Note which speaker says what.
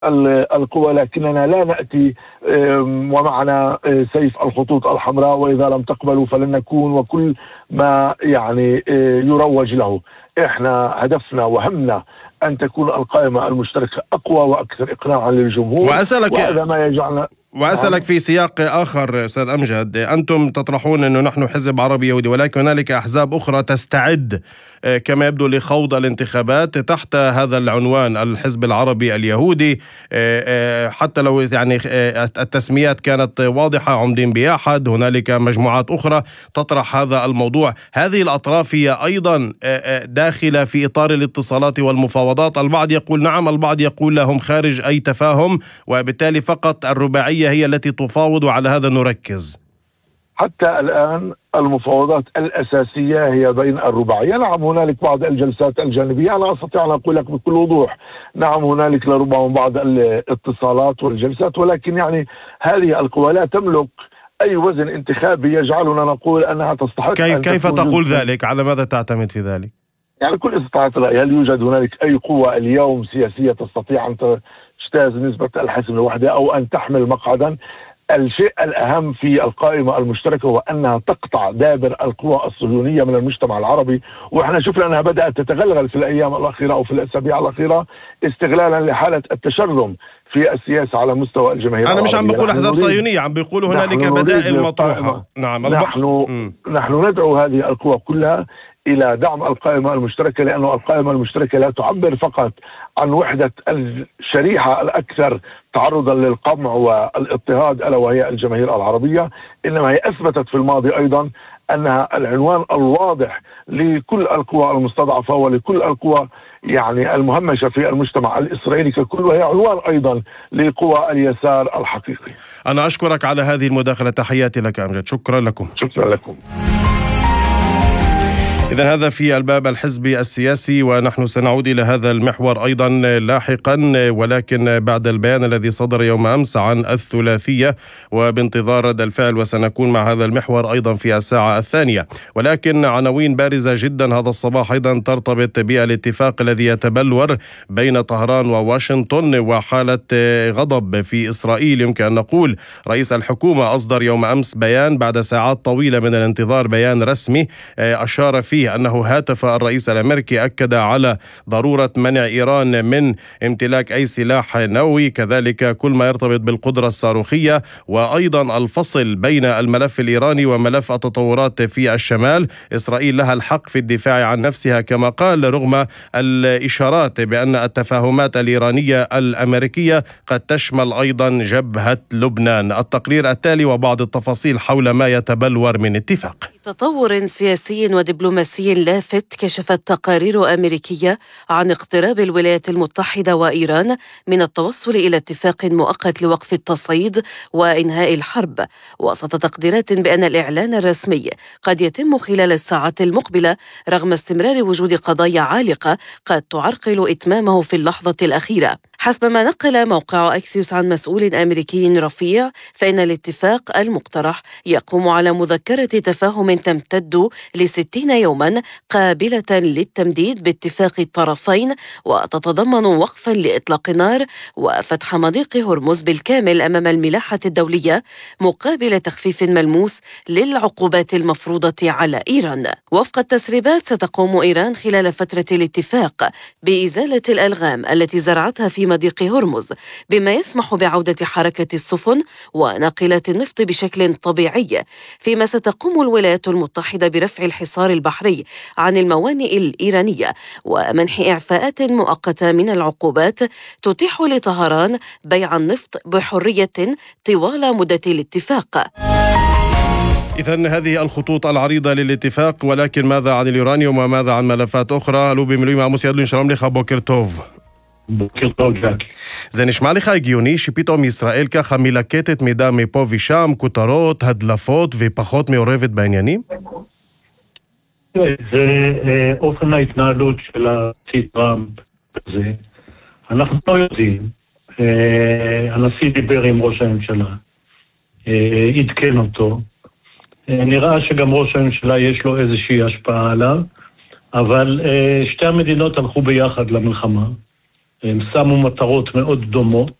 Speaker 1: القوى، لكننا لا نأتي ومعنا سيف الخطوط الحمراء وإذا لم تقبلوا فلن نكون، وكل ما يعني يروج له. احنا هدفنا وهمنا أن تكون القائمة المشتركة أقوى وأكثر إقناعا للجمهور، وهذا ما يجعلنا.
Speaker 2: وأسألك في سياق آخر أستاذ أمجد، أنتم تطرحون أنه نحن حزب عربي يهودي، ولكن هنالك أحزاب أخرى تستعد كما يبدو لخوض الانتخابات تحت هذا العنوان، الحزب العربي اليهودي، حتى لو يعني التسميات كانت واضحة، عمدين بأحد، هنالك مجموعات أخرى تطرح هذا الموضوع. هذه الأطراف هي أيضا داخلة في إطار الاتصالات والمفاوضات. البعض يقول نعم، البعض يقول لهم خارج أي تفاهم، وبالتالي فقط الرباعية هي التي تفاوض، وعلى هذا نركز.
Speaker 1: حتى الآن المفاوضات الأساسية هي بين الرباعية. نعم هنالك بعض الجلسات الجانبية، أنا أستطيع أن أقول لك بكل وضوح نعم هنالك لربما بعض الاتصالات والجلسات، ولكن يعني هذه القوى لا تملك أي وزن انتخابي يجعلنا نقول أنها تستحق.
Speaker 2: كيف تقول ذلك؟ على ماذا تعتمد في ذلك؟
Speaker 1: يعني كل استطاعت الرأي، هل يوجد هنالك أي قوة اليوم سياسية تستطيع أن تجتاز نسبة الحسم الوحدة أو أن تحمل مقعدا؟ الشيء الأهم في القائمة المشتركة هو أنها تقطع دابر القوى الصهيونية من المجتمع العربي، وإحنا شفنا أنها بدأت تتغلغل في الأيام الأخيرة أو في الأسابيع الأخيرة استغلالا لحالة التشرذم في السياسة على مستوى الجماهير.
Speaker 2: أنا مش عم بقول أحزاب صهيونية، عم بيقولوا هنالك بدائل مطروحة. نعم
Speaker 1: نحن ندعو هذه القوى كلها إلى دعم القائمة المشتركة، لأنه القائمة المشتركة لا تعبر فقط عن وحدة الشريحة الأكثر تعرضا للقمع والاضطهاد ألا وهي الجماهير العربية، إنما هي أثبتت في الماضي أيضا أنها العنوان الواضح لكل القوى المستضعفة ولكل القوى يعني المهمشة في المجتمع الإسرائيلي ككل، وهي عنوان أيضا لقوى اليسار الحقيقي.
Speaker 2: أنا أشكرك على هذه المداخلة، تحياتي لك أمجد، شكرا لكم.
Speaker 1: شكرا لكم.
Speaker 2: إذن هذا في الباب الحزبي السياسي، ونحن سنعود إلى هذا المحور أيضا لاحقا، ولكن بعد البيان الذي صدر يوم أمس عن الثلاثية، وبانتظار رد الفعل، وسنكون مع هذا المحور أيضا في الساعة الثانية. ولكن عناوين بارزة جدا هذا الصباح أيضا ترتبط بالاتفاق الذي يتبلور بين طهران وواشنطن، وحالة غضب في إسرائيل. يمكن أن نقول رئيس الحكومة أصدر يوم أمس بيان بعد ساعات طويلة من الانتظار، بيان رسمي أشار فيه أنه هاتف الرئيس الأمريكي، أكد على ضرورة منع إيران من امتلاك أي سلاح نووي، كذلك كل ما يرتبط بالقدرة الصاروخية، وأيضا الفصل بين الملف الإيراني وملف التطورات في الشمال. إسرائيل لها الحق في الدفاع عن نفسها كما قال، رغم الإشارات بأن التفاهمات الإيرانية الأمريكية قد تشمل أيضا جبهة لبنان. التقرير التالي وبعض التفاصيل حول ما يتبلور من اتفاق.
Speaker 3: تطور سياسي ودبلوماسي لافت كشفت تقارير أمريكية عن اقتراب الولايات المتحدة وإيران من التوصل إلى اتفاق مؤقت لوقف التصعيد وإنهاء الحرب، وسط تقديرات بأن الإعلان الرسمي قد يتم خلال الساعات المقبلة، رغم استمرار وجود قضايا عالقة قد تعرقل إتمامه في اللحظة الأخيرة. حسب ما نقل موقع أكسيوس عن مسؤول أمريكي رفيع، فإن الاتفاق المقترح يقوم على مذكرة تفاهم تمتد ل60 يوما قابلة للتمديد باتفاق الطرفين، وتتضمن وقفا لإطلاق النار وفتح مضيق هرمز بالكامل أمام الملاحة الدولية، مقابل تخفيف ملموس للعقوبات المفروضة على إيران. وفق التسريبات ستقوم إيران خلال فترة الاتفاق بإزالة الألغام التي زرعتها في مضيق هرمز، بما يسمح بعودة حركة السفن وناقلات النفط بشكل طبيعي، فيما ستقوم الولايات المتحدة برفع الحصار البحري عن الموانئ الإيرانية ومنح إعفاءات مؤقتة من العقوبات تتيح لطهران بيع النفط بحرية طوال مدة الاتفاق.
Speaker 2: إذن هذه الخطوط العريضة للاتفاق، ولكن ماذا عن اليورانيوم وماذا عن ملفات أخرى؟ אלו במילואים עמוס ידלין, שלום לך, בוקר טוב.
Speaker 4: בוקר טוב, ג'קי.
Speaker 2: זה נשמע לך הגיוני שפתאום ישראל ככה מלקטת מידע מפה ושם, כותרות, הדלפות, ופחות מעורבת בעניינים?
Speaker 4: זה אופן ההתנהלות של הנשיא טראמפ הזה. אנחנו לא יודעים. הנשיא דיבר עם ראש הממשלה, עדכן אותו. נראה שגם ראש הממשלה יש לו איזושהי השפעה עליו, אבל שתי המדינות הלכו ביחד למלחמה, הם שמו מטרות מאוד דומות,